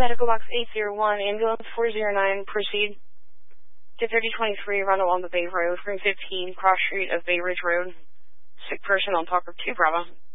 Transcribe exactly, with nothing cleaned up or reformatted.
Medical box eight zero one, ambulance four zero nine, proceed to thirty twenty-three, run along the Bay Road, room fifteen, cross street of Bay Ridge Road. Sick person on top of two Bravo.